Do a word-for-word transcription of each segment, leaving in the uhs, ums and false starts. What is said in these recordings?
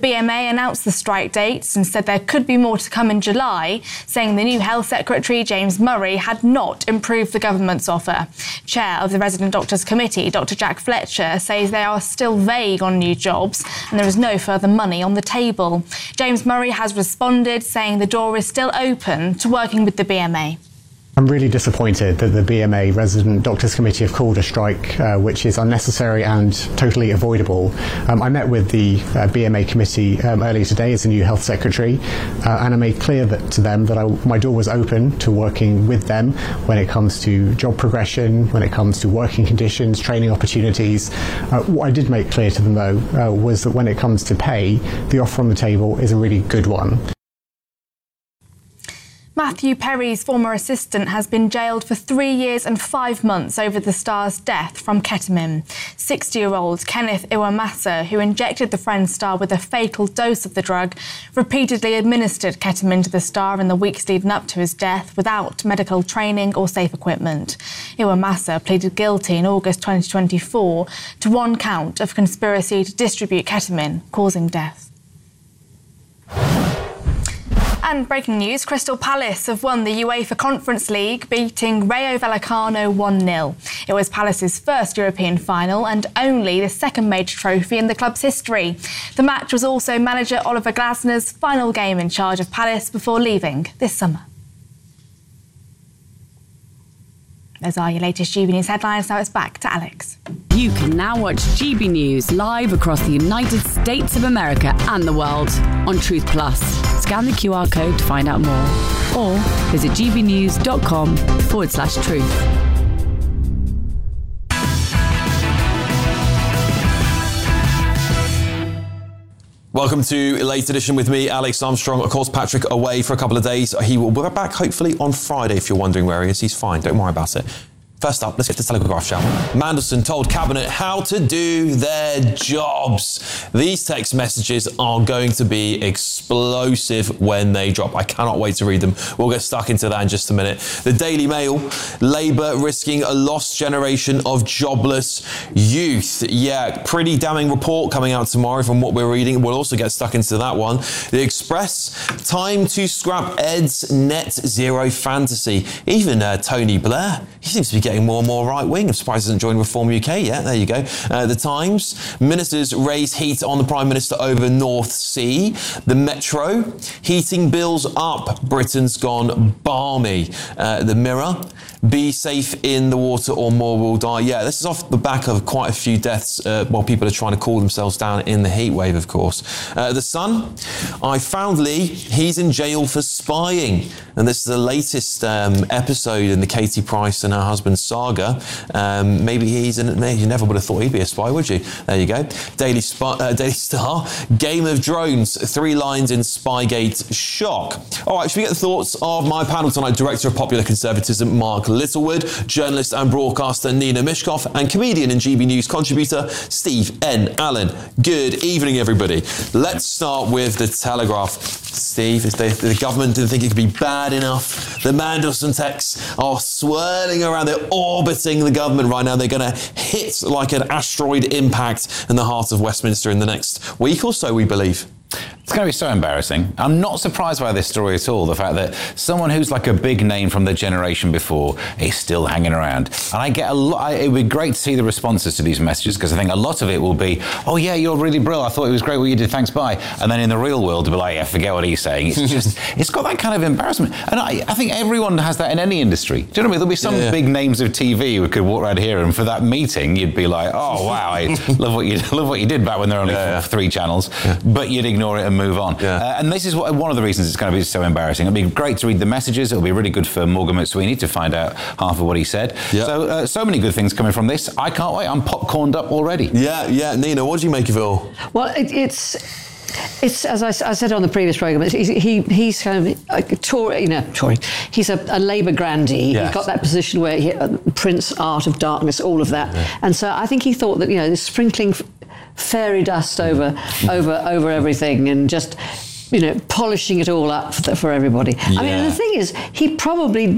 B M A announced the strike dates and said there could be more to come in July, saying the new Health Secretary, James Murray, had not improved the government's offer. Chair of the Resident Doctors Committee, Doctor Jack Fletcher, says they are still vague on new jobs and there is no further money on the table. James Murray has responded, saying the door is still open to working with the B M A. I'm really disappointed that the B M A Resident Doctors Committee have called a strike uh, which is unnecessary and totally avoidable. Um, I met with the uh, B M A committee um, earlier today as the new Health Secretary uh, and I made clear that, to them that I, my door was open to working with them when it comes to job progression, when it comes to working conditions, training opportunities. Uh, what I did make clear to them though uh, was that when it comes to pay, the offer on the table is a really good one. Matthew Perry's former assistant has been jailed for three years and five months over the star's death from ketamine. sixty-year-old Kenneth Iwamasa, who injected the Friends star with a fatal dose of the drug, repeatedly administered ketamine to the star in the weeks leading up to his death without medical training or safe equipment. Iwamasa pleaded guilty in August twenty twenty-four to one count of conspiracy to distribute ketamine, causing death. And breaking news, Crystal Palace have won the UEFA Conference League, beating Rayo Vallecano one nil. It was Palace's first European final and only the second major trophy in the club's history. The match was also manager Oliver Glasner's final game in charge of Palace before leaving this summer. Those are your latest G B News headlines. Now it's back to Alex. You can now watch G B News live across the United States of America and the world on Truth Plus. Scan the Q R code to find out more or visit gbnews.com forward slash truth. Welcome to a late edition with me, Alex Armstrong. Of course, Patrick away for a couple of days. He will be back hopefully on Friday if you're wondering where he is. He's fine, don't worry about it. First up, let's get to the Telegraph, shall we? Mandelson told Cabinet how to do their jobs. These text messages are going to be explosive when they drop. I cannot wait to read them. We'll get stuck into that in just a minute. The Daily Mail, Labour risking a lost generation of jobless youth. Yeah, pretty damning report coming out tomorrow from what we're reading. We'll also get stuck into that one. The Express, time to scrap Ed's net zero fantasy. Even uh, Tony Blair, he seems to be getting more and more right-wing. I'm surprised he hasn't joined Reform U K yet. There you go. Uh, the Times, ministers raise heat on the Prime Minister over North Sea. The Metro, heating bills up. Britain's gone balmy. Uh, the Mirror, be safe in the water or more will die. Yeah, this is off the back of quite a few deaths uh, while people are trying to cool themselves down in the heat wave, of course. Uh, the Sun, I found Lee. He's in jail for spying. And this is the latest um, episode in the Katie Price and her husband saga. Um, maybe he's in, you never would have thought he'd be a spy, would you? There you go. Daily, Spy, uh, Daily Star, Game of Drones, three lines in Spygate shock. All right, should we get the thoughts of my panel tonight? Director of Popular Conservatism, Mark Littlewood, journalist and broadcaster Nina Mishkov, and comedian and G B News contributor Steve N. Allen. Good evening, everybody. Let's start with the Telegraph. Steve, if they, the government didn't think it could be bad enough, the Mandelson texts are swirling around. They're orbiting the government right now. They're going to hit like an asteroid impact in the heart of Westminster in the next week or so, we believe. It's going to be so embarrassing. I'm not surprised by this story at all. The fact that someone who's like a big name from the generation before is still hanging around. And I get a lot, it would be great to see the responses to these messages, because I think a lot of it will be, oh yeah, you're really brilliant. I thought it was great what you did. Thanks, bye. And then in the real world, to be like, yeah, forget what he's saying. It's just, it's got that kind of embarrassment. And I, I think everyone has that in any industry. Do you know what I mean? There'll be some yeah, yeah. big names of T V who could walk around here, and for that meeting, you'd be like, oh wow, I love what you love what you did back when there were only yeah, yeah. three channels, yeah. but you'd ignore it and move on. Yeah. Uh, and this is what, one of the reasons it's going to be so embarrassing. It'll be great to read the messages. It'll be really good for Morgan McSweeney to find out half of what he said. Yep. So, uh, so many good things coming from this. I can't wait. I'm popcorned up already. Yeah, yeah. Nina, what do you make of it all? Well, it, it's... It's, as I, I said on the previous programme, it's, he, he's kind of a Tory, you know, Tory. He's a, a Labour grandee. Yes. He's got that position where he, uh, Prince, Art of Darkness, all of that. Yeah. And so I think he thought that, you know, this sprinkling fairy dust over, over, over everything and just, you know, polishing it all up for, for everybody. Yeah. I mean, the thing is, he probably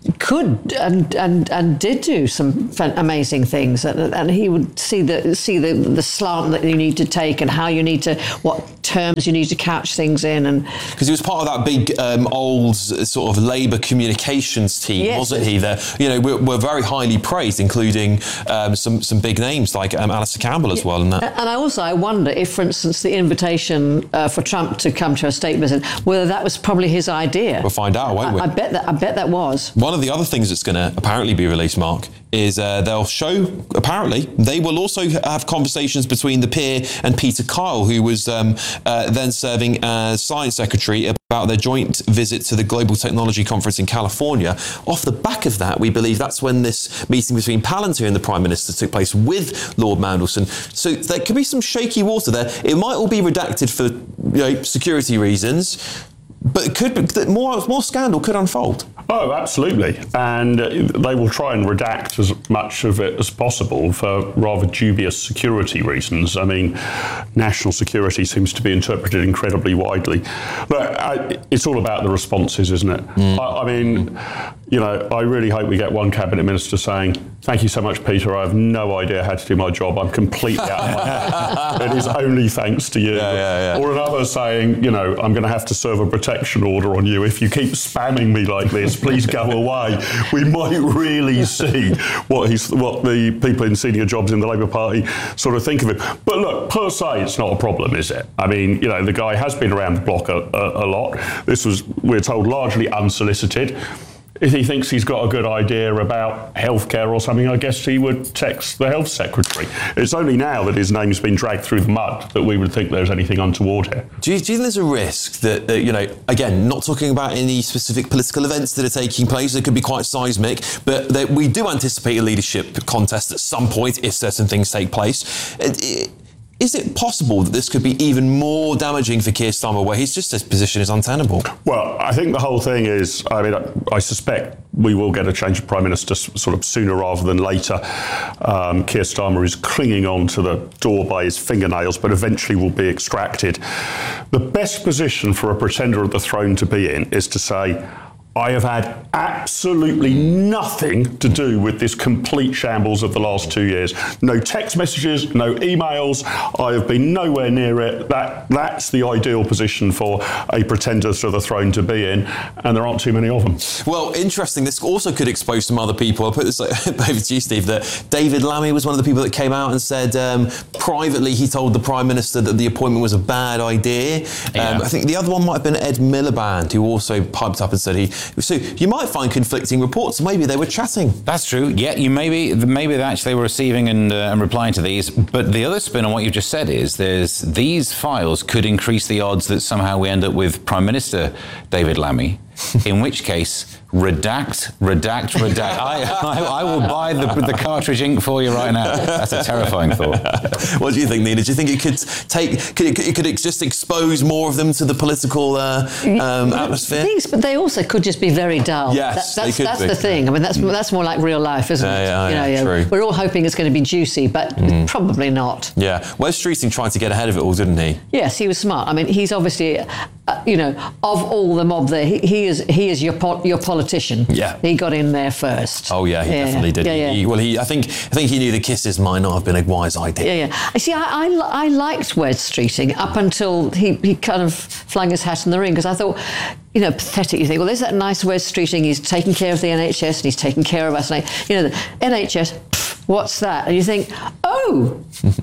could and and and did do some amazing things, and, and he would see the see the the slant that you need to take and how you need to, what terms you need to couch things in, and because he was part of that big um, old sort of Labour communications team, yes. wasn't he? There, you know, we're, we're very highly praised, including um, some some big names like um, Alistair Campbell as yeah. well. And that. And I also I wonder if, for instance, the invitation uh, for Trump to come to a state visit, whether that was probably his idea. We'll find out, won't we? I, I bet that I bet that was. One of the other things that's going to apparently be released, Mark, is uh, they'll show, apparently, they will also have conversations between the peer and Peter Kyle, who was um, uh, then serving as Science Secretary, about their joint visit to the Global Technology Conference in California. Off the back of that, we believe that's when this meeting between Palantir and the Prime Minister took place with Lord Mandelson. So there could be some shaky water there. It might all be redacted for, you know, security reasons, but it could be, more more scandal could unfold. Oh, absolutely. And they will try and redact as much of it as possible for rather dubious security reasons. I mean, national security seems to be interpreted incredibly widely. But I, it's all about the responses, isn't it? Mm. I, I mean, you know, I really hope we get one cabinet minister saying, "Thank you so much, Peter. I have no idea how to do my job. I'm completely out of my head. It is only thanks to you." Yeah, yeah, yeah. Or another saying, you know, "I'm going to have to serve a protection order on you if you keep spamming me like this. Please go away." We might really see what he's, what the people in senior jobs in the Labour Party sort of think of it. But look, per se, it's not a problem, is it? I mean, you know, the guy has been around the block a, a, a lot. This was, we're told, largely unsolicited. If he thinks he's got a good idea about healthcare or something, I guess he would text the health secretary. It's only now that his name's been dragged through the mud that we would think there's anything untoward here. Do you, do you think there's a risk that, that, you know, again, not talking about any specific political events that are taking place, they could be quite seismic, but that we do anticipate a leadership contest at some point if certain things take place. It, it, Is it possible that this could be even more damaging for Keir Starmer, where his just his position is untenable? Well, I think the whole thing is, I mean, I, I suspect we will get a change of Prime Minister sort of sooner rather than later. Um, Keir Starmer is clinging on to the door by his fingernails, but eventually will be extracted. The best position for a pretender of the throne to be in is to say, I have had absolutely nothing to do with this complete shambles of the last two years. No text messages, no emails. I have been nowhere near it. That That's the ideal position for a pretender to the throne to be in, and there aren't too many of them. Well, interesting. This also could expose some other people. I'll put this over to you, Steve, that David Lammy was one of the people that came out and said um, privately he told the Prime Minister that the appointment was a bad idea. Yeah. Um, I think the other one might have been Ed Miliband, who also piped up and said he... So you might find conflicting reports. Maybe they were chatting. That's true. Yeah, you maybe maybe they actually were receiving and, uh, and replying to these. But the other spin on what you've just said is there's these files could increase the odds that somehow we end up with Prime Minister David Lammy. In which case, redact, redact, redact. I, I, I will buy the, the cartridge ink for you right now. That's a terrifying thought. What do you think, Nina? Do you think it could take? Could it, could it just expose more of them to the political uh, um, atmosphere? Things, but they also could just be very dull. Yes, that, that's they could that's be. the thing. I mean, that's that's more like real life, isn't yeah, it? Yeah, you know, yeah, yeah, true. We're all hoping it's going to be juicy, but mm. probably not. Yeah, Wes Streeting tried to get ahead of it all, didn't he? Yes, he was smart. I mean, he's obviously, uh, you know, of all the mob there, he, he is he is your po- your politician. Yeah, he got in there first. Oh yeah, he yeah, definitely did. Yeah, yeah. He, well, he I think I think he knew the kisses might not have been a wise idea. Yeah, yeah. I see. I, I, I liked Wes Streeting up until he, he kind of flung his hat in the ring, because I thought, you know, pathetic. You think, well, there's that nice Wes Streeting. He's taking care of the N H S and he's taking care of us. And I, you know, the N H S. Pff, what's that? And you think, oh,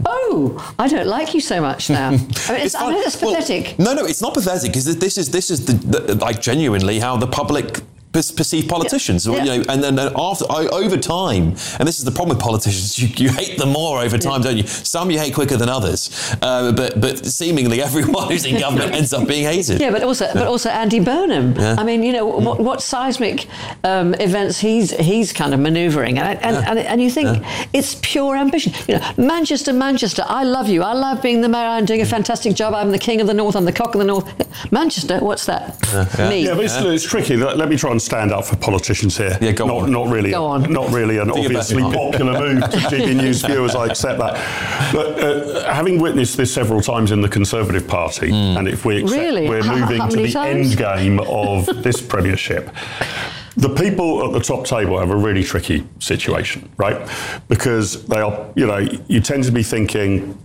oh, I don't like you so much now. I mean, it's, I mean, it's pathetic. Well, no, no, it's not pathetic, because this is this is the, the like genuinely how the public perceive politicians, yeah. Yeah. You know, and then after over time, and this is the problem with politicians, you, you hate them more over time, yeah. don't you? Some you hate quicker than others, uh, but but seemingly everyone who's in government ends up being hated. Yeah, but also yeah. but also Andy Burnham. Yeah. I mean, you know, what, what seismic um, events he's he's kind of manoeuvring, and and, yeah. and and you think yeah. it's pure ambition. You know, Manchester, Manchester, I love you. I love being the mayor. I'm doing a fantastic job. I'm the king of the north. I'm the cock of the north. Manchester, what's that? Yeah, yeah. Me. Yeah, but it's, it's tricky. Let me try and stand up for politicians here. Yeah, go not, on. Not really. Go on. Not really an obviously popular move to G B News viewers. I accept that. But uh, having witnessed this several times in the Conservative Party, mm. and if we accept really? we're how, moving how to the times? end game of this premiership, the people at the top table have a really tricky situation, right? Because they are, you know, you tend to be thinking,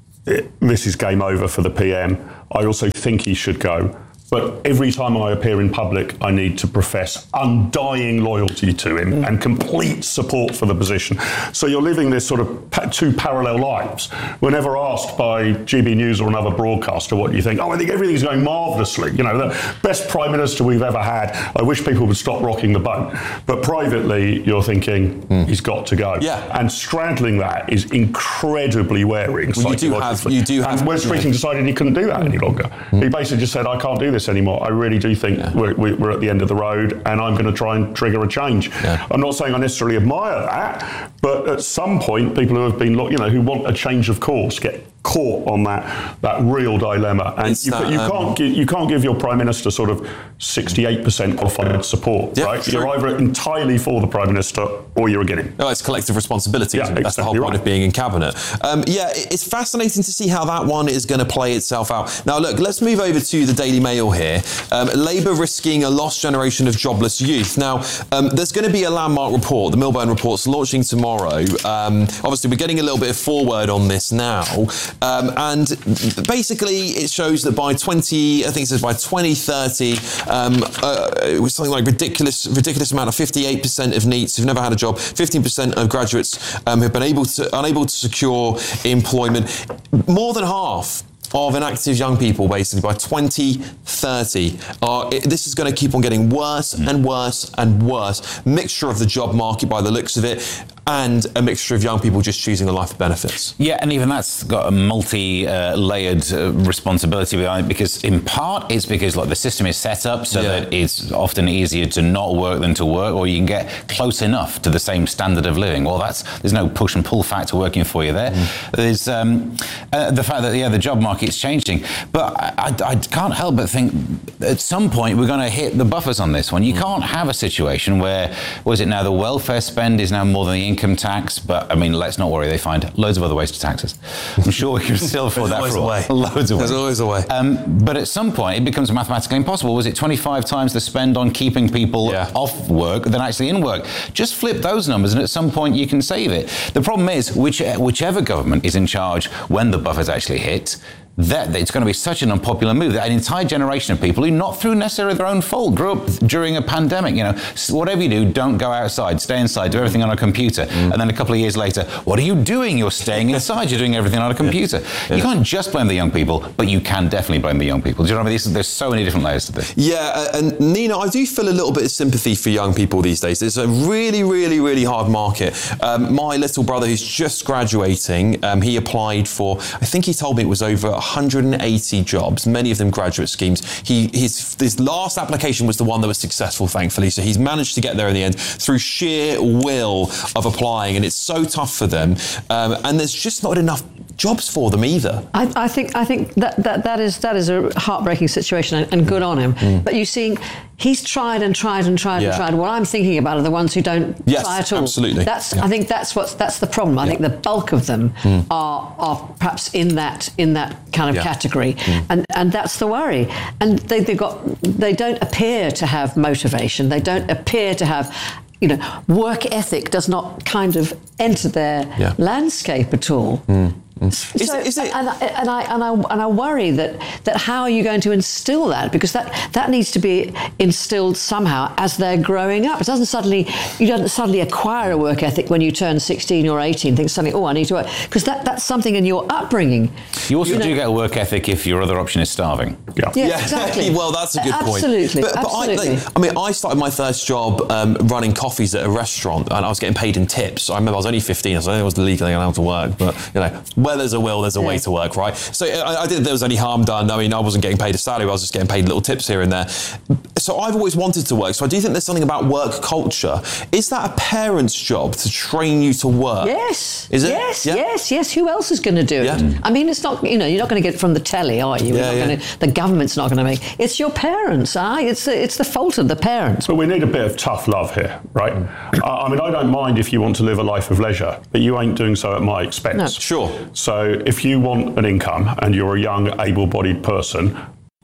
this is game over for the P M. I also think he should go. But every time I appear in public, I need to profess undying loyalty to him mm. and complete support for the position. So you're living this sort of pa- two parallel lives. Whenever asked by G B News or another broadcaster what you think, oh, I think everything's going marvellously. You know, the best Prime Minister we've ever had. I wish people would stop rocking the boat. But privately, you're thinking, mm. he's got to go. Yeah. And straddling that is incredibly wearing well, you do have, you do have, and Wes Streeting decided he couldn't do that any longer. Mm. He basically just said, I can't do this anymore. I really do think yeah. we're, we're at the end of the road, and I'm going to try and trigger a change. Yeah. I'm not saying I necessarily admire that, but at some point, people who have been, you know, who want a change of course get caught on that that real dilemma, and you, that, you um, can't give, you can't give your Prime Minister sort of sixty-eight percent qualified support, yeah, right? True. You're either entirely for the Prime Minister or you're against him. No, it's collective responsibility. Yeah, That's exactly the whole point right. of being in cabinet. Um, yeah, it's fascinating to see how that one is going to play itself out. Now, look, let's move over to the Daily Mail here. Um, Labour risking a lost generation of jobless youth. Now, um, there's going to be a landmark report. The Milburn report's launching tomorrow. Um, obviously, we're getting a little bit of forward on this now. Um, and basically, it shows that by twenty, I think it says by twenty thirty, um, uh, it was something like ridiculous, ridiculous amount of fifty-eight percent of NEETs who've never had a job, fifteen percent of graduates um, who've been able to unable to secure employment. More than half of inactive young people, basically, by twenty thirty. Uh, it, this is going to keep on getting worse and worse and worse. Mixture of the job market by the looks of it, and a mixture of young people just choosing a life of benefits. Yeah, and even that's got a multi-layered uh, uh, responsibility behind it, because in part it's because like the system is set up so yeah. that it's often easier to not work than to work, or you can get close enough to the same standard of living. Well, that's there's no push and pull factor working for you there. Mm. There's um, uh, the fact that yeah, the job market's changing, but I, I, I can't help but think at some point we're going to hit the buffers on this one. You mm. can't have a situation where, was it now the welfare spend is now more than the income tax, but I mean, let's not worry, they find loads of other ways to tax us. I'm sure we can still afford that for a while. Loads of ways. There's always a way. Um, but at some point, it becomes mathematically impossible. Was it twenty-five times the spend on keeping people yeah. off work than actually in work? Just flip those numbers, and at some point you can save it. The problem is, which, whichever government is in charge when the buffers actually hit, that it's going to be such an unpopular move that an entire generation of people who, not through necessarily their own fault, grew up during a pandemic. You know, whatever you do, don't go outside, stay inside, do everything on a computer. Mm. And then a couple of years later, what are you doing? You're staying inside, you're doing everything on a computer. Yeah. Yeah. You can't just blame the young people, but you can definitely blame the young people. Do you know what I mean? There's so many different layers to this. Yeah, and Nina, I do feel a little bit of sympathy for young people these days. It's a really, really, really hard market. Um, my little brother, who's just graduating, um, he applied for, I think he told me it was over one hundred eighty jobs, many of them graduate schemes. He his his last application was the one that was successful, thankfully. So he's managed to get there in the end through sheer will of applying, and it's so tough for them. Um, and there's just not enough jobs for them either. I, I think I think that, that that is that is a heartbreaking situation, and, and good on him. Mm. But you see, he's tried and tried and tried yeah. and tried. What I'm thinking about are the ones who don't yes, try at all. Absolutely. That's yeah. I think that's what's that's the problem. I yeah. think the bulk of them mm. are are perhaps in that in that kind of yeah. category, mm. and and that's the worry. And they they've got they don't appear to have motivation. They don't appear to have. You know, work ethic does not kind of enter their yeah. landscape at all. Mm. Mm. So, is, is it, and, and I and I and I worry that that how are you going to instill that, because that that needs to be instilled somehow as they're growing up. It doesn't suddenly you don't suddenly acquire a work ethic when you turn sixteen or eighteen. Think suddenly, oh, I need to work, because that that's something in your upbringing. You also you do know, get a work ethic if your other option is starving. Yeah, yeah, yeah. Exactly. Well, that's a good point. Absolutely, but, but absolutely. I, like, I mean, I started my first job um, running coffees at a restaurant, and I was getting paid in tips. I remember I was only fifteen, so I was legally allowed to work. But you know, where there's a will, there's a way to work, right? So I, I didn't think there was any harm done. I mean, I wasn't getting paid a salary, I was just getting paid little tips here and there. So I've always wanted to work. So I do think there's something about work culture. Is that a parent's job to train you to work? Yes. Is it? Yes, yeah. yes, yes. Who else is going to do yeah. it? I mean, it's not, you know, you're not going to get it from the telly, are you? Yeah, yeah. Gonna, the government's not going to make it's your parents. Ah, it's the, it's the fault of the parents. But we need a bit of tough love here, right? Mm. Uh, I mean, I don't mind if you want to live a life of leisure, but you ain't doing so at my expense. No. Sure. So if you want an income and you're a young, able-bodied person,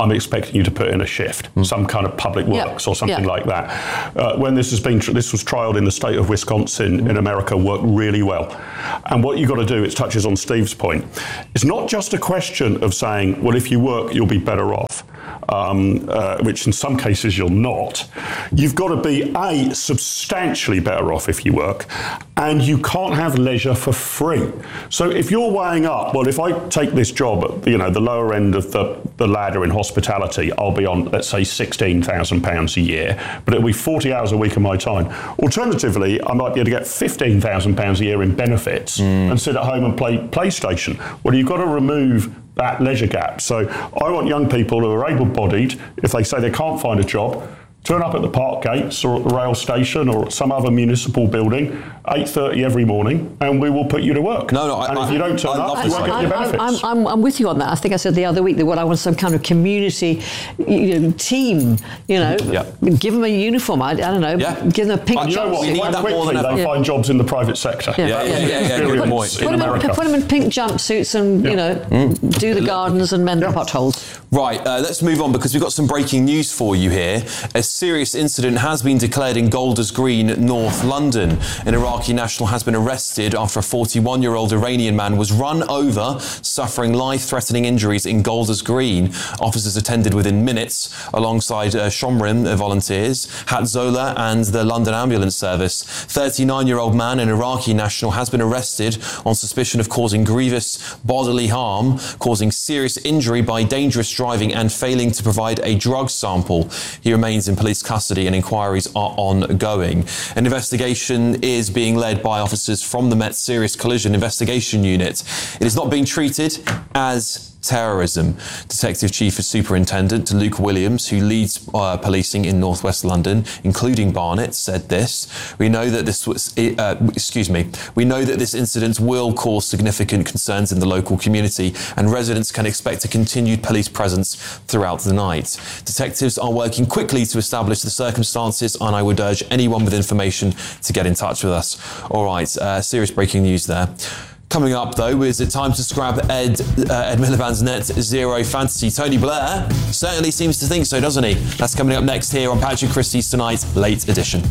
I'm expecting you to put in a shift, mm. some kind of public works yeah. or something yeah. like that. Uh, when this has been, this was trialled in the state of Wisconsin in America, worked really well. And what you've got to do, it touches on Steve's point, it's not just a question of saying, well, if you work, you'll be better off. Um, uh, which in some cases you'll not. You've got to be, A, substantially better off if you work, and you can't have leisure for free. So if you're weighing up, well, if I take this job at, you know, the lower end of the, the ladder in hospitality, I'll be on, let's say, sixteen thousand pounds a year, but it'll be forty hours a week of my time. Alternatively, I might be able to get fifteen thousand pounds a year in benefits mm. and sit at home and play PlayStation. Well, you've got to remove that leisure gap. So I want young people who are able-bodied, if they say they can't find a job, turn up at the park gates or at the rail station or at some other municipal building, eight thirty every morning, and we will put you to work. No, no, and I, if you don't turn I, up, I you won't get your benefits. I'm, I'm, I'm with you on that. I think I said the other week that what I want some kind of community you know, team, you know, yeah. give them a uniform, I, I don't know, yeah. give them a pink You know what, we need quite that quickly more than ever. they Yeah. find jobs in the private sector. Yeah, yeah, yeah, yeah, yeah, yeah. Good point. Put, them in, put them in pink jumpsuits and, Yeah. you know, mm. do the gardens and mend Yeah. the potholes. Right, uh, let's move on because we've got some breaking news for you here. A serious incident has been declared in Golders Green, North London. An Iraqi national has been arrested after a forty-one-year-old Iranian man was run over, suffering life-threatening injuries in Golders Green. Officers attended within minutes alongside uh, Shomrim uh, volunteers, Hatzola and the London Ambulance Service. thirty-nine-year-old man, an Iraqi national, has been arrested on suspicion of causing grievous bodily harm, causing serious injury by dangerous driving and failing to provide a drug sample. He remains in police custody and inquiries are ongoing. An investigation is being led by officers from the Met Serious Collision Investigation Unit. It is not being treated as terrorism. Detective Chief and Superintendent Luke Williams, who leads uh, policing in northwest London, including Barnet, said this. We know that this was, uh, excuse me, we know that this incident will cause significant concerns in the local community and residents can expect a continued police presence throughout the night. Detectives are working quickly to establish the circumstances and I would urge anyone with information to get in touch with us. All right, uh, serious breaking news there. Coming up, though, is it time to scrap Ed uh, Ed Miliband's net zero fantasy? Tony Blair certainly seems to think so, doesn't he? That's coming up next here on Patrick Christie's Tonight Late Edition.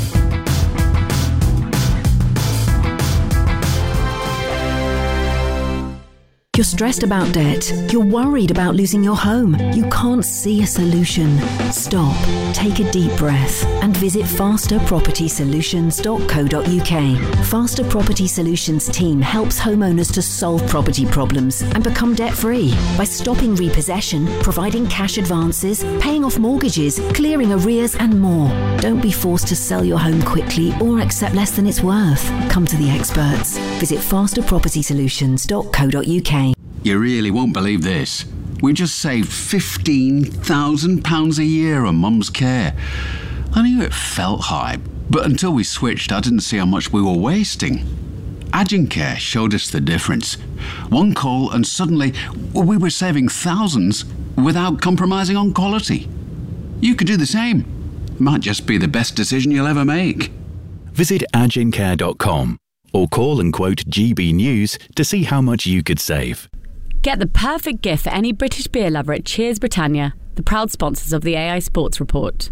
You're stressed about debt. You're worried about losing your home. You can't see a solution. Stop, take a deep breath and visit faster property solutions dot co dot uk. Faster Property Solutions team helps homeowners to solve property problems and become debt-free by stopping repossession, providing cash advances, paying off mortgages, clearing arrears and more. Don't be forced to sell your home quickly or accept less than it's worth. Come to the experts. Visit faster property solutions dot co dot uk. You really won't believe this. We just saved fifteen thousand pounds a year on Mum's care. I knew it felt high, but until we switched, I didn't see how much we were wasting. Agincare showed us the difference. One call and suddenly we were saving thousands without compromising on quality. You could do the same. Might just be the best decision you'll ever make. Visit agincare dot com or call and quote G B News to see how much you could save. Get the perfect gift for any British beer lover at Cheers Britannia, the proud sponsors of the A I Sports Report.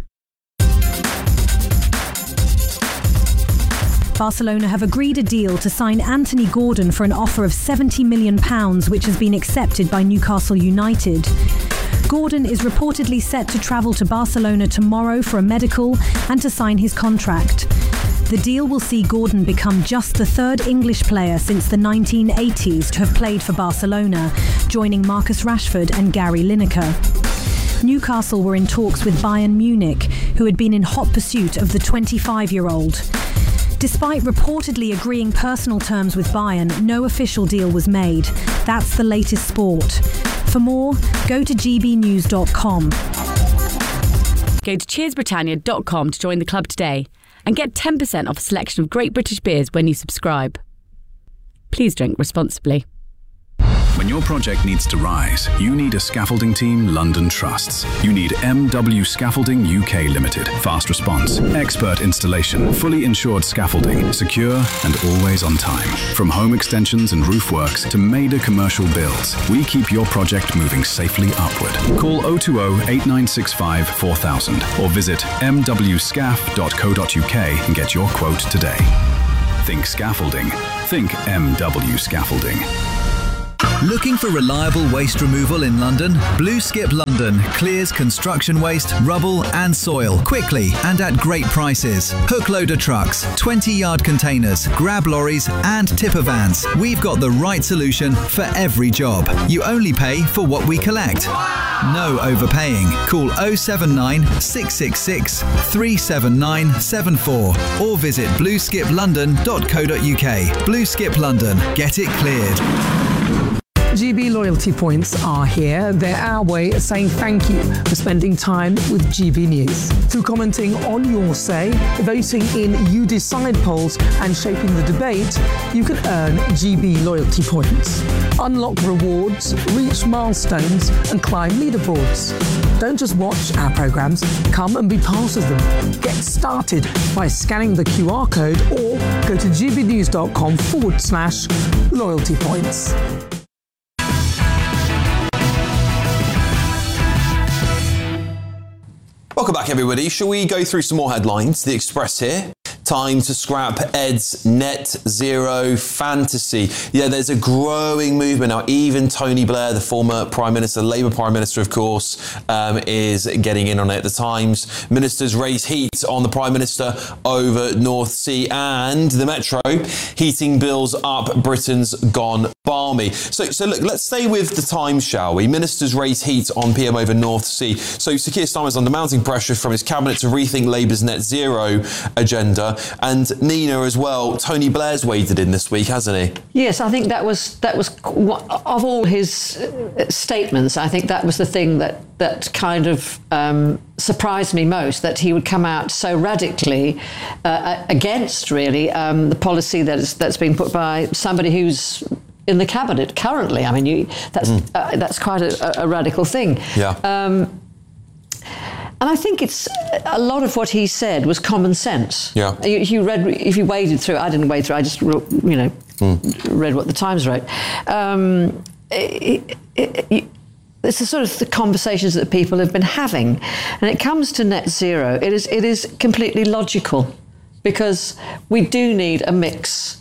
Barcelona have agreed a deal to sign Anthony Gordon for an offer of seventy million pounds, which has been accepted by Newcastle United. Gordon is reportedly set to travel to Barcelona tomorrow for a medical and to sign his contract. The deal will see Gordon become just the third English player since the nineteen eighties to have played for Barcelona, joining Marcus Rashford and Gary Lineker. Newcastle were in talks with Bayern Munich, who had been in hot pursuit of the twenty-five-year-old. Despite reportedly agreeing personal terms with Bayern, no official deal was made. That's the latest sport. For more, go to g b news dot com. Go to cheers britannia dot com to join the club today and get ten percent off a selection of great British beers when you subscribe. Please drink responsibly. When your project needs to rise, you need a scaffolding team London trusts. You need M W Scaffolding U K Limited. Fast response, expert installation, fully insured scaffolding, secure and always on time. From home extensions and roof works to major commercial builds, we keep your project moving safely upward. Call oh two oh, eight nine six five, four thousand or visit m w scaf dot co dot u k and get your quote today. Think scaffolding. Think M W Scaffolding. Looking for reliable waste removal in London? Blue Skip London clears construction waste, rubble and soil quickly and at great prices. Hook loader trucks, twenty yard containers, grab lorries and tipper vans. We've got the right solution for every job. You only pay for what we collect. No overpaying. Call oh seven nine, six six six, three seven nine seven four or visit blue skip london dot co dot u k. Blue Skip London. Get it cleared. G B loyalty points are here. They're our way of saying thank you for spending time with G B News. Through commenting on your say, voting in You Decide polls and shaping the debate, you can earn G B loyalty points. Unlock rewards, reach milestones and climb leaderboards. Don't just watch our programmes, come and be part of them. Get started by scanning the Q R code or go to gbnews.com forward slash loyalty points. Welcome back, everybody. Shall we go through some more headlines? The Express here. Time to scrap Ed's net zero fantasy. Yeah, there's a growing movement now. Even Tony Blair, the former Prime Minister, Labour Prime Minister, of course, um, is getting in on it. The Times ministers raise heat on the Prime Minister over North Sea, and the Metro heating bills up. Britain's gone balmy. So, so look, let's stay with the Times, shall we? Ministers raise heat on P M over North Sea. So Sir Keir Starmer's under mounting pressure from his cabinet to rethink Labour's net zero agenda. And Nina as well, Tony Blair's waded in this week, hasn't he? Yes, I think that was, that was of all his statements, I think that was the thing that, that kind of um, surprised me most, that he would come out so radically uh, against, really, um, the policy that is, that's been put by somebody who's in the cabinet currently. I mean, you, that's, mm. uh, that's quite a, a radical thing. Yeah. Um, And I think it's a lot of what he said was common sense. Yeah. You, you read, if you waded through, I didn't wade through. I just, you know, mm. read what the Times wrote. Um, it, it, it, it's the sort of the conversations that people have been having, and it comes to net zero. It is, it is completely logical, because we do need a mix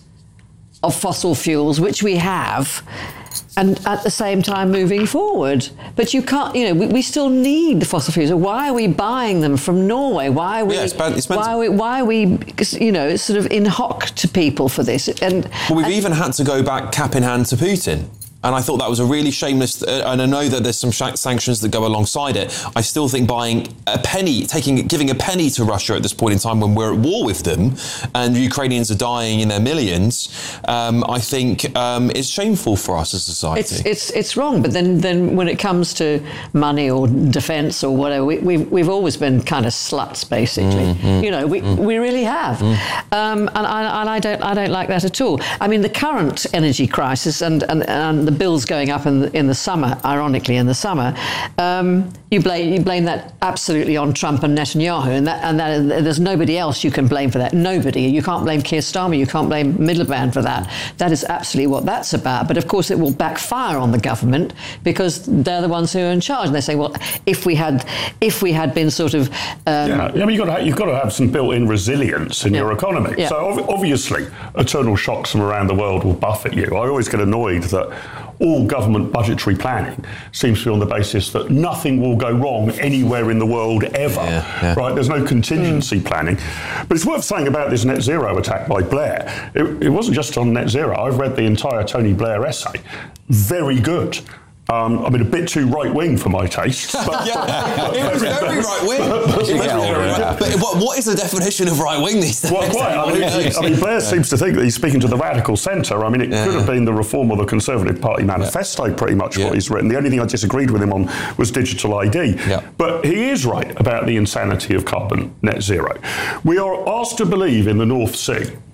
of fossil fuels, which we have, and at the same time moving forward. But you can't, you know, we, we still need the fossil fuels. Why are we buying them from Norway? Why are we, yeah, it's bad, it's why, are we why are we, you know, it's sort of in hock to people for this? And well, we've and, even had to go back cap in hand to Putin. And I thought that was a really shameless, uh, and I know that there's some sh- sanctions that go alongside it. I still think buying a penny, taking, giving a penny to Russia at this point in time when we're at war with them and Ukrainians are dying in their millions, um, I think um, is shameful for us as a society. It's it's it's wrong. But then, then when it comes to money or defence or whatever, we, we've we've always been kind of sluts, basically. Mm-hmm. You know, we mm. we really have, mm. um, and I and I don't I don't like that at all. I mean, the current energy crisis and and, and the bills going up in the, in the summer, ironically in the summer, um, you blame you blame that absolutely on Trump and Netanyahu, and that and that there's nobody else you can blame for that. Nobody. You can't blame Keir Starmer. You can't blame Miliband for that. That is absolutely what that's about. But of course, it will backfire on the government because they're the ones who are in charge. And they say, well, if we had if we had been sort of um, yeah, I mean, you've got to have, you've got to have some built-in resilience in yeah. your economy. Yeah. So ov- obviously, eternal shocks from around the world will buffet you. I always get annoyed that all government budgetary planning seems to be on the basis that nothing will go wrong anywhere in the world ever, yeah, yeah. right? There's no contingency mm. planning. But it's worth saying about this net zero attack by Blair, it, it wasn't just on net zero. I've read the entire Tony Blair essay. Very good. Um, I mean, a bit too right-wing for my taste. But, yeah, but, it was very right-wing. But, but what, what is the definition of right-wing these days? Well, quite. I mean, I mean Blair seems to think that he's speaking to the radical centre. I mean, it yeah. could have been the Reform or the Conservative Party manifesto, yeah. pretty much yeah. what he's written. The only thing I disagreed with him on was digital I D. Yeah. But he is right about the insanity of carbon net zero. We are asked to believe in the North Sea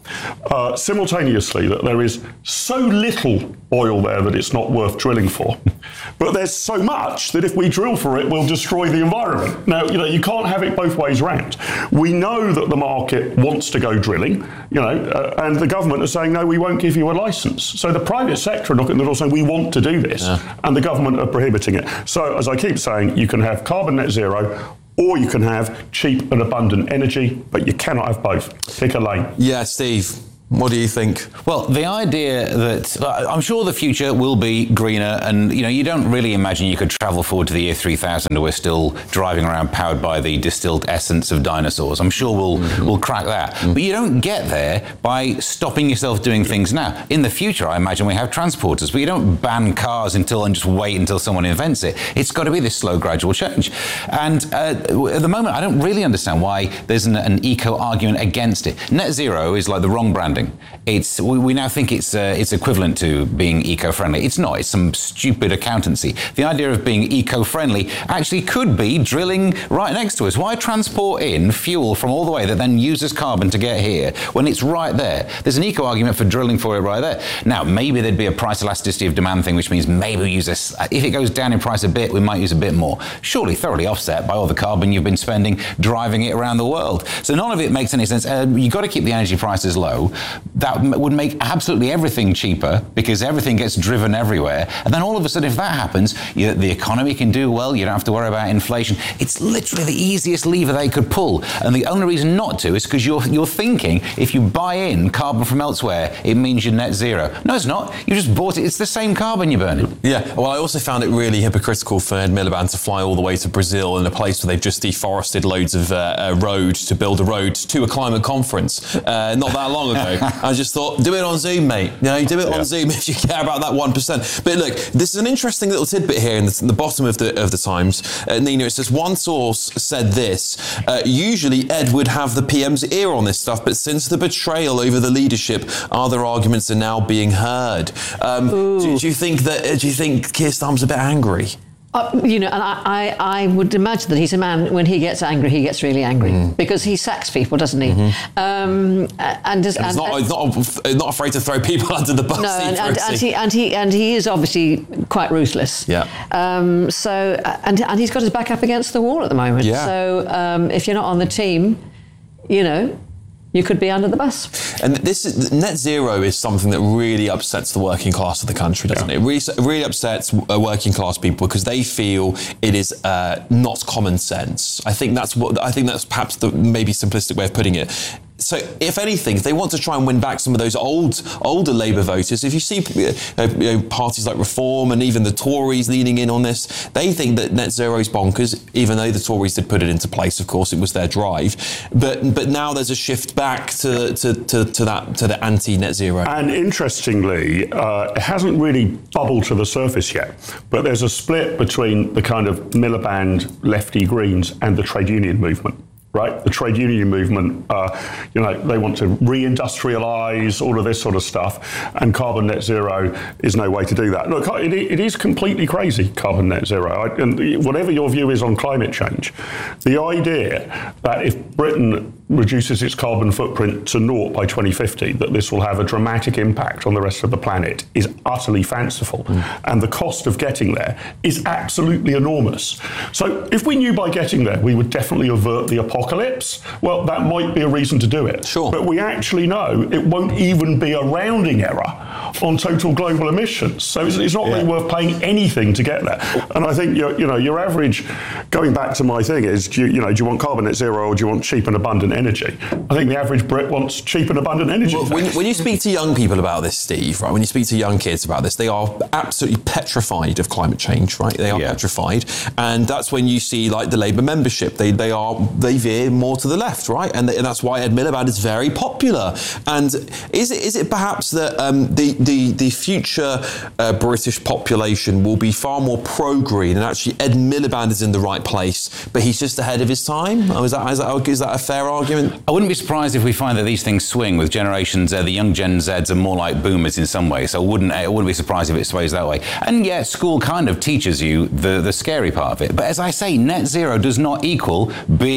uh, simultaneously that there is so little oil there that it's not worth drilling for, but there's so much that if we drill for it, we'll destroy the environment. Now, you know, you can't have it both ways round. We know that the market wants to go drilling, you know, uh, and the government are saying, no, we won't give you a licence. So the private sector are looking at the door saying, we want to do this, yeah. and the government are prohibiting it. So, as I keep saying, you can have carbon net zero, or you can have cheap and abundant energy, but you cannot have both. Pick a lane. Yeah, Steve. What do you think? Well, the idea that uh, I'm sure the future will be greener, and you know, you don't really imagine you could travel forward to the year three thousand and we're still driving around powered by the distilled essence of dinosaurs. I'm sure we'll mm-hmm. we'll crack that. Mm-hmm. But you don't get there by stopping yourself doing things now. In the future, I imagine we have transporters, but you don't ban cars until and just wait until someone invents it. It's got to be this slow, gradual change. And uh, at the moment, I don't really understand why there's an, an eco argument against it. Net zero is like the wrong branding. It's we, we now think it's uh, it's equivalent to being eco-friendly. It's not. It's some stupid accountancy. The idea of being eco-friendly actually could be drilling right next to us. Why transport in fuel from all the way that then uses carbon to get here when it's right there? There's an eco argument for drilling for it right there. Now, maybe there'd be a price elasticity of demand thing, which means maybe we use this. If it goes down in price a bit, we might use a bit more. Surely thoroughly offset by all the carbon you've been spending driving it around the world. So none of it makes any sense. Uh, you've got to keep the energy prices low. That would make absolutely everything cheaper because everything gets driven everywhere. And then all of a sudden, if that happens, you, the economy can do well. You don't have to worry about inflation. It's literally the easiest lever they could pull. And the only reason not to is because you're, you're thinking if you buy in carbon from elsewhere, it means you're net zero. No, it's not. You just bought it. It's the same carbon you're burning. Yeah. Well, I also found it really hypocritical for Ed Miliband to fly all the way to Brazil in a place where they've just deforested loads of uh, uh, road to build a road to a climate conference uh, not that long ago. I just thought, do it on Zoom, mate. You know, do it yeah. on Zoom if you care about that one percent. But look, this is an interesting little tidbit here in the, in the bottom of the of the Times. Uh, Nina, it says, one source said this, uh, usually Ed would have the P M's ear on this stuff, but since the betrayal over the leadership, other arguments are now being heard. Um, do, do you think that, uh, do you think Keir Starmer's a bit angry? Uh, you know, and I, I, I would imagine that he's a man, when he gets angry, he gets really angry mm. because he sacks people, doesn't he? Mm-hmm. Um, and, does, and, and, he's not, and, not, not afraid to throw people under the bus. No, and, and, and, he, and, he, and he is obviously quite ruthless. Yeah. Um, so, and, and he's got his back up against the wall at the moment. Yeah. So um, if you're not on the team, you know, you could be under the bus. And this is, net zero is something that really upsets the working class of the country, doesn't yeah. it? It really, really upsets uh, working class people because they feel it is uh, not common sense. I think that's what I think that's perhaps the maybe simplistic way of putting it. So, if anything, if they want to try and win back some of those old, older Labour voters, if you see uh, you know, parties like Reform and even the Tories leaning in on this, they think that net zero is bonkers, even though the Tories did put it into place. Of course, it was their drive. But but now there's a shift back to to, to, to that to the anti-net zero. And interestingly, uh, it hasn't really bubbled to the surface yet. But there's a split between the kind of Miliband lefty Greens and the trade union movement. Right, the trade union movement, uh, you know, they want to re-industrialise all of this sort of stuff, and carbon net zero is no way to do that. Look, it, it is completely crazy, carbon net zero. I, and whatever your view is on climate change, the idea that if Britain reduces its carbon footprint to naught by twenty fifty, that this will have a dramatic impact on the rest of the planet is utterly fanciful. Mm. And the cost of getting there is absolutely enormous. So if we knew by getting there we would definitely avert the apocalypse, well, that might be a reason to do it. Sure. But we actually know it won't even be a rounding error on total global emissions. So it's, it's not yeah. really worth paying anything to get there. And I think, your, you know, your average, going back to my thing, is, do you, you know, do you want carbon net zero or do you want cheap and abundant energy? I think the average Brit wants cheap and abundant energy. Well, when, when you speak to young people about this, Steve, right, when you speak to young kids about this, they are absolutely petrified of climate change, right? They are yeah. petrified. And that's when you see, like, the Labour membership. They they are, they veer more to the left, right? And, they, and that's why Ed Miliband is very popular. And is it is it perhaps that um, the, the, the future uh, British population will be far more pro-green, and actually Ed Miliband is in the right place, but he's just ahead of his time? Oh, is that, is that, is that a fair argument? I wouldn't be surprised if we find that these things swing with generations. Uh, the young Gen Zs are more like boomers in some way, so I wouldn't, I wouldn't be surprised if it sways that way. And yeah, school kind of teaches you the, the scary part of it. But as I say, net zero does not equal being eco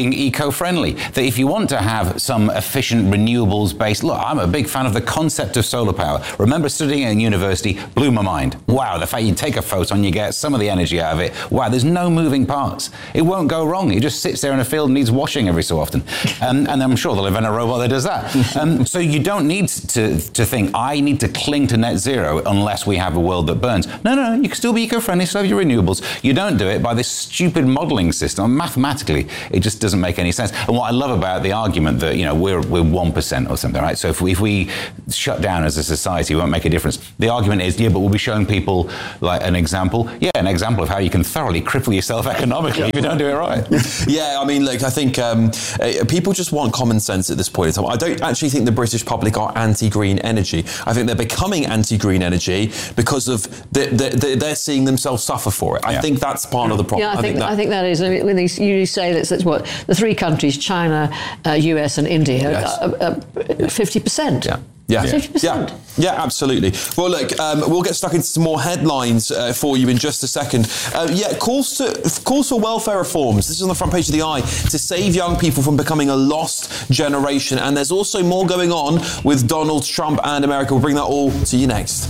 eco-friendly. That if you want to have some efficient renewables-based, look, I'm a big fan of the concept of solar power. Remember studying at university, blew my mind. Wow, the fact you take a photon, you get some of the energy out of it. Wow, there's no moving parts. It won't go wrong. It just sits there in a field and needs washing every so often. Um, and I'm sure they'll invent a robot that does that. Um, so you don't need to, to think, I need to cling to net zero unless we have a world that burns. No, no, no, you can still be eco-friendly, still have your renewables. You don't do it by this stupid modelling system. Mathematically, it just doesn't make any sense. And what I love about the argument that, you know, we're we're one percent or something, right? So if we, if we shut down as a society, it won't make a difference. The argument is, yeah, but we'll be showing people like an example. Yeah, an example of how you can thoroughly cripple yourself economically if you don't do it right. Yeah, I mean, look, I think um, uh, people just want common sense at this point in time. I don't actually think the British public are anti-green energy. I think they're becoming anti-green energy because of the, the, the, they're seeing themselves suffer for it. I yeah. think that's part of the problem. Yeah, I, I think, think that, I think that is. I mean, when they, you say that that's what the three countries, China, uh, U S, and India, yes. uh, uh, fifty percent. Yeah. Yeah. fifty percent. Yeah, yeah, absolutely. Well, look, um, we'll get stuck into some more headlines uh, for you in just a second. Uh, yeah, calls to calls for welfare reforms. This is on the front page of the Eye to save young people from becoming a lost generation. And there's also more going on with Donald Trump and America. We'll bring that all to you next.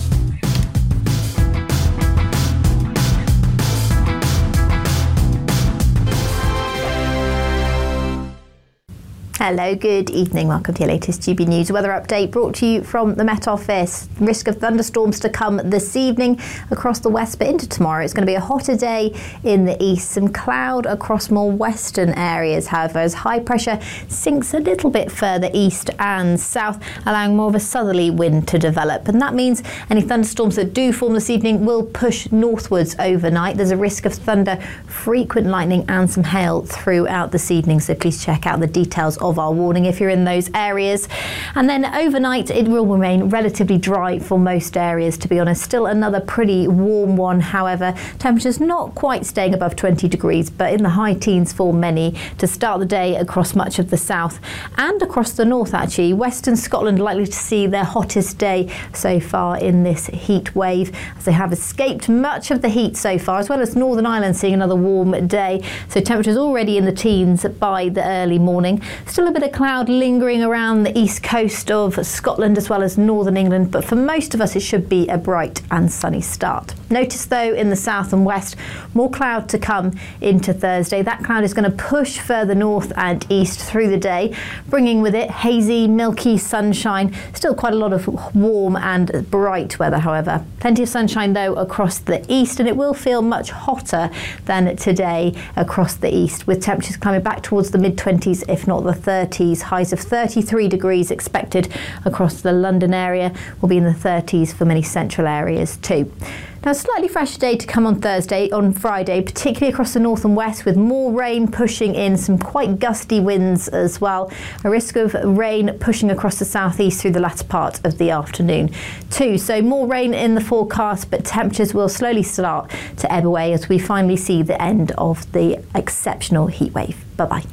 Hello, good evening. Welcome to your latest G B News weather update brought to you from the Met Office. Risk of thunderstorms to come this evening across the west, but into tomorrow. It's going to be a hotter day in the east. Some cloud across more western areas, however, as high pressure sinks a little bit further east and south, allowing more of a southerly wind to develop. And that means any thunderstorms that do form this evening will push northwards overnight. There's a risk of thunder, frequent lightning and some hail throughout this evening, so please check out the details of our warning if you're in those areas. And then overnight it will remain relatively dry for most areas, to be honest. Still another pretty warm one, however. Temperatures not quite staying above twenty degrees, but in the high teens for many to start the day across much of the south and across the north actually. Western Scotland likely to see their hottest day so far in this heat wave, as they have escaped much of the heat so far, as well as Northern Ireland seeing another warm day. So temperatures already in the teens by the early morning. Still a bit of cloud lingering around the east coast of Scotland as well as northern England, but for most of us it should be a bright and sunny start. Notice though in the south and west more cloud to come into Thursday. That cloud is going to push further north and east through the day, bringing with it hazy, milky sunshine. Still quite a lot of warm and bright weather, however. Plenty of sunshine though across the east, and it will feel much hotter than today across the east, with temperatures climbing back towards the mid twenties if not the thirties. Highs of thirty-three degrees expected across the London area. Will be in the thirties for many central areas too. Now, a slightly fresher day to come on Thursday, on Friday, particularly across the north and west, with more rain pushing in, some quite gusty winds as well. A risk of rain pushing across the southeast through the latter part of the afternoon too. So more rain in the forecast, but temperatures will slowly start to ebb away as we finally see the end of the exceptional heat wave. Bye-bye.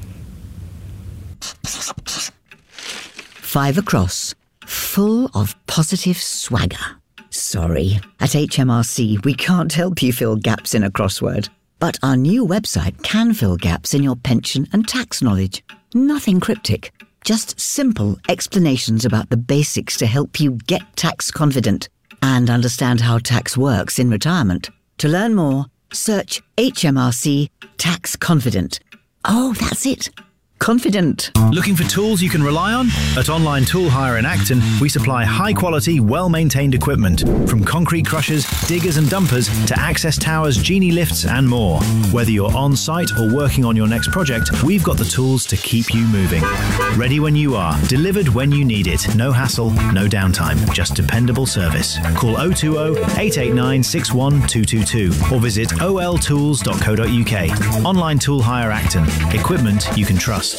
Five across, full of positive swagger. Sorry, at H M R C we can't help you fill gaps in a crossword, but our new website can fill gaps in your pension and tax knowledge. Nothing cryptic, just simple explanations about the basics to help you get tax confident and understand how tax works in retirement. To learn more, search H M R C Tax Confident. Oh, that's it. Confident. Looking for tools you can rely on? At Online Tool Hire in Acton, we supply high-quality, well-maintained equipment, from concrete crushers, diggers and dumpers to access towers, genie lifts and more. Whether you're on-site or working on your next project, we've got the tools to keep you moving. Ready when you are, delivered when you need it. No hassle, no downtime, just dependable service. Call oh two oh, eight eight nine, six one two two two or visit o l tools dot co dot u k. Online Tool Hire Acton. Equipment you can trust.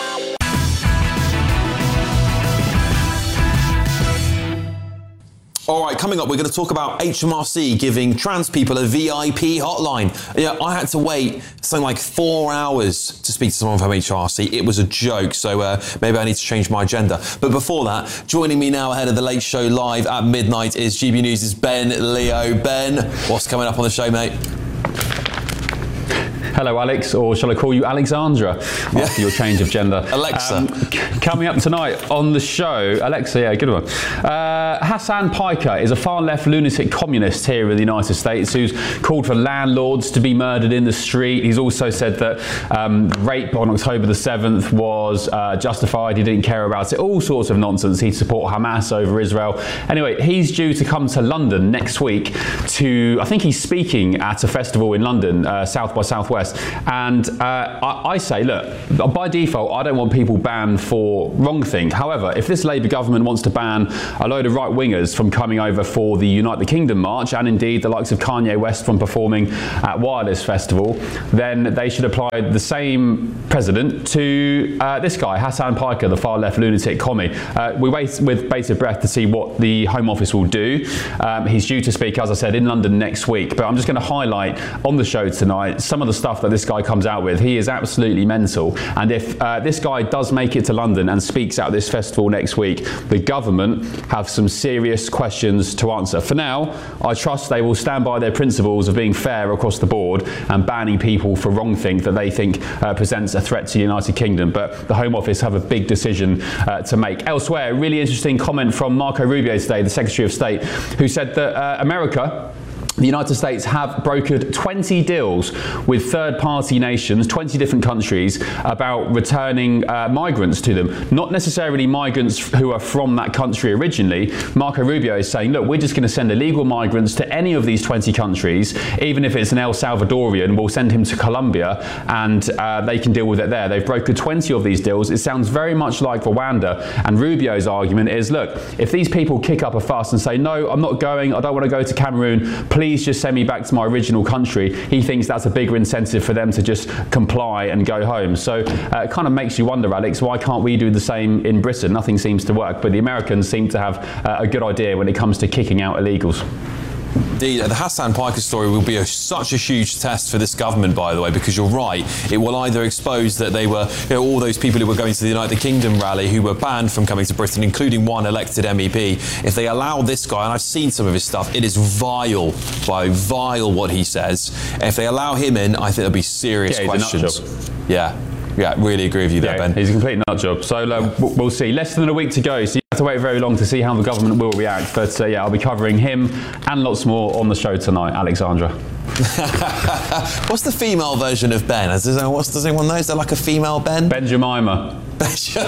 All right, coming up, we're going to talk about H M R C giving trans people a V I P hotline. Yeah, I had to wait something like four hours to speak to someone from H M R C. It was a joke, so uh, maybe I need to change my agenda. But before that, joining me now ahead of the Late Show live at midnight is G B News' Ben Leo. Ben, what's coming up on the show, mate? Hello, Alex, or shall I call you Alexandra after yeah. your change of gender? Alexa. Um, coming up tonight on the show, Alexa, yeah, good one. Uh, Hassan Piker is a far-left lunatic communist here in the United States who's called for landlords to be murdered in the street. He's also said that um, rape on October the seventh was uh, justified. He didn't care about it. All sorts of nonsense. He'd support Hamas over Israel. Anyway, he's due to come to London next week to, I think he's speaking at a festival in London, uh, South by Southwest. And uh, I, I say, look, by default, I don't want people banned for wrongthink. However, if this Labour government wants to ban a load of right-wingers from coming over for the Unite the Kingdom march, and indeed the likes of Kanye West from performing at Wireless Festival, then they should apply the same precedent to uh, this guy, Hassan Piker, the far-left lunatic commie. Uh, we wait with bated breath to see what the Home Office will do. Um, he's due to speak, as I said, in London next week, but I'm just going to highlight on the show tonight some of the stuff that this guy comes out with. He is absolutely mental, and if uh, this guy does make it to London and speaks at this festival next week, the government have some serious questions to answer. For now, I trust they will stand by their principles of being fair across the board and banning people for wrongthink that they think uh, presents a threat to the United Kingdom, but the Home Office have a big decision uh, to make. Elsewhere, a really interesting comment from Marco Rubio today, the Secretary of State, who said that uh, America, the United States have brokered twenty deals with third-party nations, twenty different countries, about returning uh, migrants to them. Not necessarily migrants who are from that country originally. Marco Rubio is saying, look, we're just going to send illegal migrants to any of these twenty countries, even if it's an El Salvadorian, we'll send him to Colombia and uh, they can deal with it there. They've brokered twenty of these deals. It sounds very much like Rwanda. And Rubio's argument is, look, if these people kick up a fuss and say, no, I'm not going, I don't want to go to Cameroon, please Please just send me back to my original country, he thinks that's a bigger incentive for them to just comply and go home. So uh, it kind of makes you wonder, Alex, why can't we do the same in Britain? Nothing seems to work, but the Americans seem to have uh, a good idea when it comes to kicking out illegals. The, the Hassan Piker story will be a, such a huge test for this government, by the way, because you're right. It will either expose that they were, you know, all those people who were going to the United Kingdom rally who were banned from coming to Britain, including one elected M E P. If they allow this guy, and I've seen some of his stuff, it is vile, by vile what he says. If they allow him in, I think there'll be serious yeah, questions. Yeah. Yeah, really agree with you there, yeah, Ben. He's a complete nut job. So uh, we'll see. Less than a week to go, so you have to wait very long to see how the government will react. But uh, yeah, I'll be covering him and lots more on the show tonight, Alexandra. What's the female version of Ben? Does anyone, what's, does anyone know? Is there like a female Ben? Ben Jemima. Ben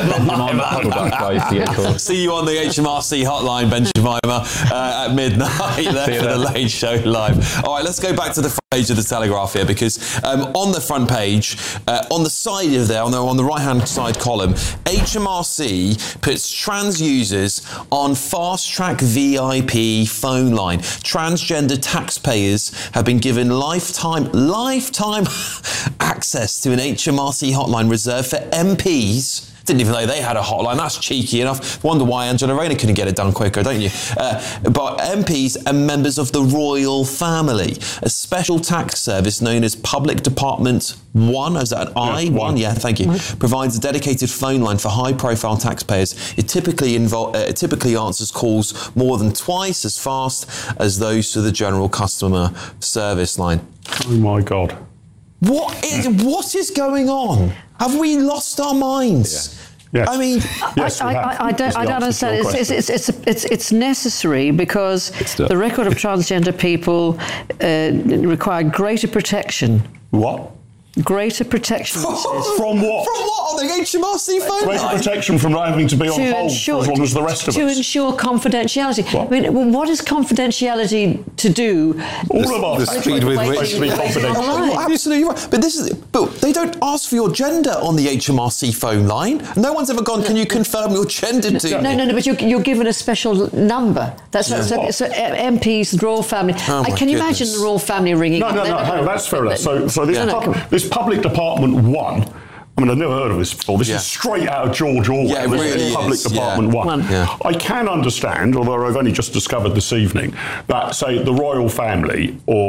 Jemima. See you on the H M R C hotline, Ben Jemima, uh, at midnight there for the Late Show Live. All right, let's go back to the front page of the Telegraph here, because um, on the front page, uh, on the side of there, on the, on the right-hand side column, H M R C puts trans users on fast-track V I P phone line. Transgender taxpayers have been given lifetime, lifetime access to an H M R C hotline reserved for M Ps. Didn't even know they had a hotline. That's cheeky enough. Wonder why Angela Rayner couldn't get it done quicker, don't you? Uh, but M Ps and members of the royal family. A special tax service known as Public Department One, is that an I? Yeah, one. one, yeah, thank you. Mm-hmm. Provides a dedicated phone line for high-profile taxpayers. It typically involve, uh, it typically answers calls more than twice as fast as those to the general customer service line. Oh my God. What is what is going on? Have we lost our minds? Yeah. Yes. I mean, yes, I, I, I don't, I don't understand. It's, it's, it's, it's, it's necessary because the record of transgender people uh, require greater protection. What? Greater protection. From what? From what? On the H M R C phone Greater line? protection from not having to be on to hold ensure, for as long as the rest of to us. To ensure confidentiality. What? I mean, well, what is confidentiality to do? All the, of us. The speed with which to be confidential. Oh, absolutely right. But this is. But they don't ask for your gender on the H M R C phone line. No one's ever gone, can you confirm your gender to no, me? No, no, no, but you're, you're given a special number. That's yeah. so, so M Ps, the royal family. Oh I, can you goodness. imagine the royal family ringing? No, no, no, no, that's fair enough. So, so this, no, pub, no, this Public Department One, I mean, I've never heard of this before. This yeah. is straight out of George Orwell. Yeah, it this really is Public is. Department yeah. One. Yeah. I can understand, although I've only just discovered this evening, that, say, the royal family or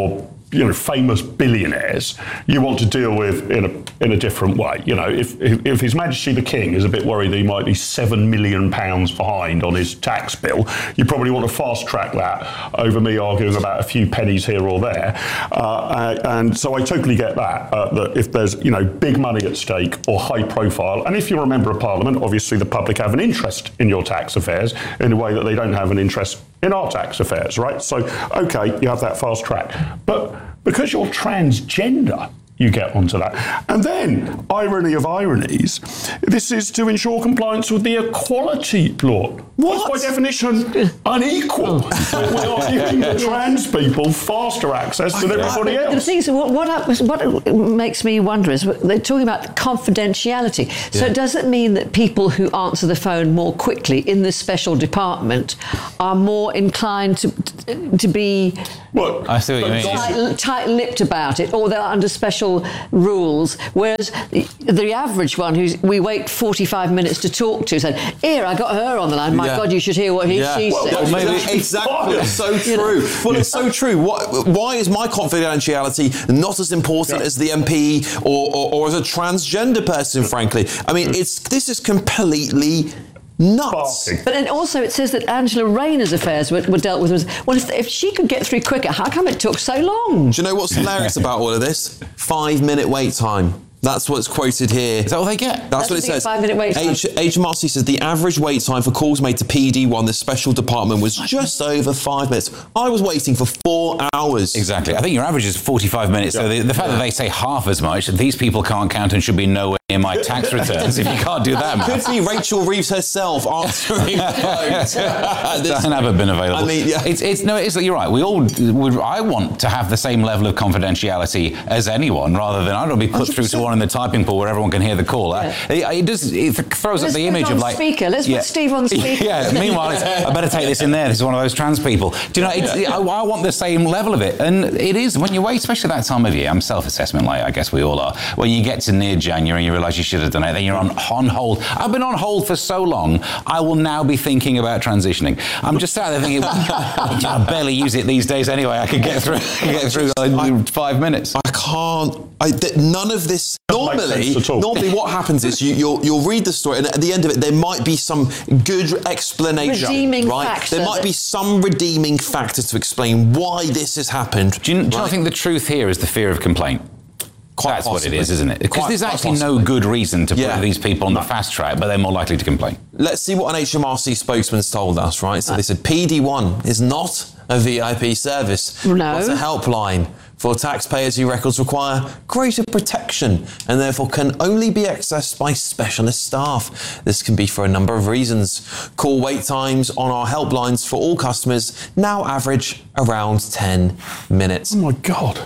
you know, famous billionaires you want to deal with in a in a different way. You know, if, if if His Majesty the King is a bit worried that he might be seven million pounds behind on his tax bill, you probably want to fast track that over me arguing about a few pennies here or there. Uh, and so I totally get that. Uh, that if there's, you know, big money at stake or high profile, and if you're a member of Parliament, obviously the public have an interest in your tax affairs in a way that they don't have an interest in our tax affairs, right? So, okay, you have that fast track. But because you're transgender, you get onto that. And then, irony of ironies, this is to ensure compliance with the equality law. What? By definition, unequal. So we are giving the trans people faster access than everybody else. The thing is, what, what, happens, what makes me wonder is they're talking about confidentiality. So Yeah. does it mean that people who answer the phone more quickly in this special department are more inclined to to be What? I see what you mean. tight, tight-lipped about it, or they're under special rules, whereas the, the average one, who we wait forty-five minutes to talk to, said, here, I got her on the line, my Yeah. God, you should hear what he, Yeah. she Well, said. well, maybe exactly. It's so true. Well, it's so true. What, why is my confidentiality not as important as the M P or, or, or as a transgender person, frankly? I mean, it's this is completely nuts. But then also it says that Angela Rayner's affairs were, were dealt with. Well, if, if she could get through quicker, how come it took so long? Do you know what's hilarious about all of this? Five minute wait time. That's what's quoted here. Is that what they get? That's, That's what it the says. five-minute wait time. H- HMRC says the average wait time for calls made to P D one, this special department, was just over five minutes. I was waiting for four hours. Exactly. I think your average is forty-five minutes. So the, the fact that they say half as much, these people can't count and should be nowhere near my tax returns if you can't do that, man. Could be Rachel Reeves herself answering phones. Hasn't ever been available. I mean, yeah. It's, it's, no, it's, you're right. We all would, I want to have the same level of confidentiality as anyone, rather than I don't be put one hundred percent through to one in the typing pool where everyone can hear the call. Yeah. It, it, does, it throws Let's up the put image it on of like... speaker. Let's yeah. put Steve on speaker. Yeah, meanwhile, it's, I better take this in there. This is one of those trans people. Do you know, it's, I, I want the same level of it. And it is, when you wait, especially that time of year, I'm self-assessment, like I guess we all are, when you get to near January and you realise you should have done it, then you're on, on hold. I've been on hold for so long, I will now be thinking about transitioning. I'm just sat there thinking, well, I barely use it these days anyway. I could get through, get through in five minutes. I can't. I, th- none of this. Normally, normally, what happens is you, you'll you'll read the story, and at the end of it, there might be some good explanation, Redeeming right? factor There might that- be some redeeming factor to explain why this has happened. Do you, do you right? not think the truth here is the fear of complaint? Quite That's possibly. what it is, isn't it? Because Quite- there's quite actually no possibly. good reason to Yeah. put these people on the fast track, but they're more likely to complain. Let's see what an H M R C spokesman's told us, right? So they said P D one is not a V I P service. No. It's a helpline for taxpayers whose records require greater protection and therefore can only be accessed by specialist staff. This can be for a number of reasons. Call wait times on our helplines for all customers now average around ten minutes. Oh my God.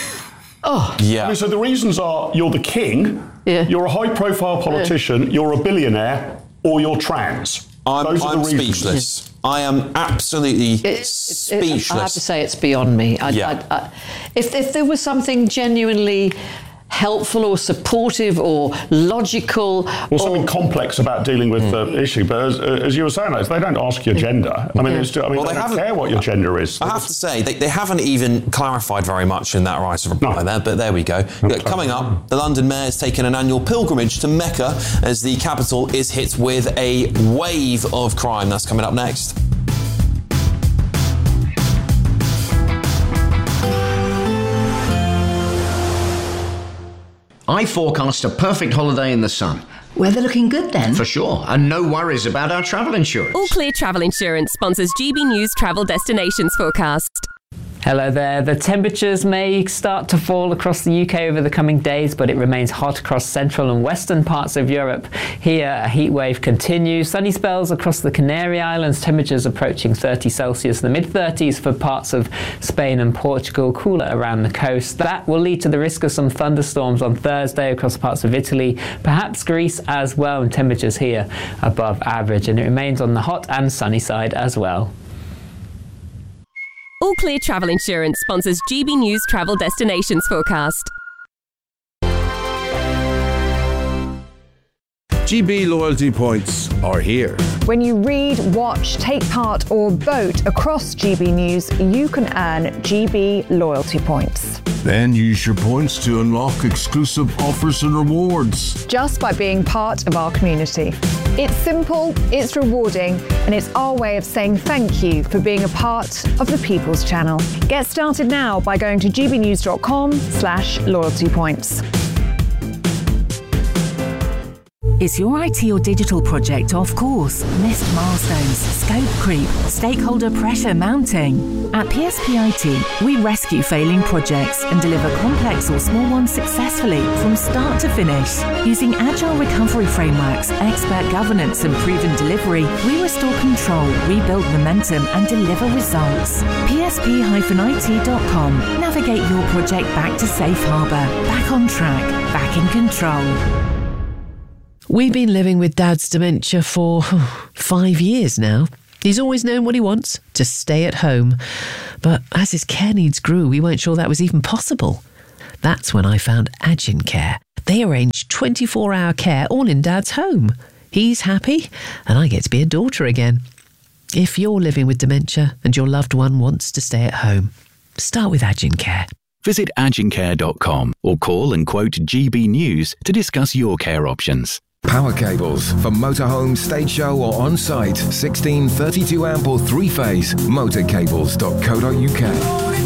Oh. Yeah. I mean, so the reasons are you're the king, Yeah. you're a high-profile politician, you're a billionaire, or you're trans. I'm, Those are I'm the reasons. speechless. I am absolutely It- it- speechless. I have to say it's beyond me. I, Yeah. I, I, if, if there was something genuinely helpful or supportive or logical, Well, something complex about dealing with the issue, but as, as you were saying, they don't ask your gender. I mean, it's, I mean Well, they, they don't haven't- care what your gender is. I have to say, they, they haven't even clarified very much in that right of reply No. there, but there we go. Look, coming up, the London Mayor has taken an annual pilgrimage to Mecca as the capital is hit with a wave of crime. That's coming up next. I forecast a perfect holiday in the sun. Weather looking good then? For sure, and no worries about our travel insurance. All Clear Travel Insurance sponsors G B News Travel Destinations Forecast. Hello there. The temperatures may start to fall across the U K over the coming days, but it remains hot across central and western parts of Europe. Here, a heat wave continues. Sunny spells across the Canary Islands, temperatures approaching thirty Celsius, the mid thirties for parts of Spain and Portugal, cooler around the coast. That will lead to the risk of some thunderstorms on Thursday across parts of Italy, perhaps Greece as well, and temperatures here above average. And it remains on the hot and sunny side as well. All Clear Travel Insurance sponsors G B News Travel Destinations Forecast. G B loyalty points are here. When you read, watch, take part or vote across G B News, you can earn G B loyalty points. Then use your points to unlock exclusive offers and rewards. Just by being part of our community. It's simple, it's rewarding, and it's our way of saying thank you for being a part of the People's Channel. Get started now by going to gbnews.com slash loyalty points. Is your I T or digital project off course? Missed milestones, scope creep, stakeholder pressure mounting? At P S P I T, we rescue failing projects and deliver complex or small ones successfully from start to finish. Using agile recovery frameworks, expert governance and proven delivery, we restore control, rebuild momentum and deliver results. P S P I T dot com. Navigate your project back to safe harbour, back on track, back in control. We've been living with Dad's dementia for five years now. He's always known what he wants, to stay at home. But as his care needs grew, we weren't sure that was even possible. That's when I found Agin Care. They arrange twenty-four hour care all in Dad's home. He's happy, and I get to be a daughter again. If you're living with dementia and your loved one wants to stay at home, start with Agin Care. Visit agin care dot com or call and quote G B News to discuss your care options. Power cables for motorhome, stage show or on-site. sixteen, thirty-two amp or three-phase. motorcables dot co dot uk.